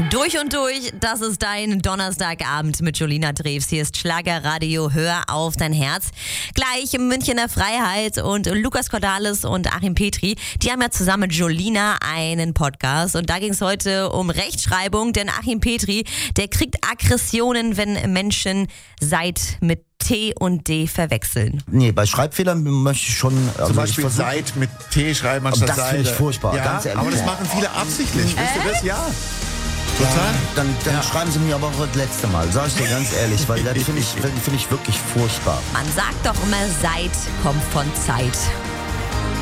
Durch und durch, das ist dein Donnerstagabend mit Jolina Drews. Hier ist Schlagerradio, hör auf dein Herz. Gleich im Münchener Freiheit und Lukas Cordalis und Achim Petri, die haben ja zusammen mit Jolina einen Podcast. Und da ging es heute um Rechtschreibung, denn Achim Petri, der kriegt Aggressionen, wenn Menschen Seit mit T und D verwechseln. Nee, bei Schreibfehlern möchte ich schon... Zum Beispiel Seit mit T schreiben anstatt Seite. Das finde ich furchtbar, ja, ganz ehrlich. Aber das machen viele absichtlich, wisst ihr das? Ja. Total? Dann schreiben sie mir aber auch das letzte Mal, sag ich dir ganz ehrlich, weil das finde ich wirklich furchtbar. Man sagt doch immer, Seit kommt von Zeit.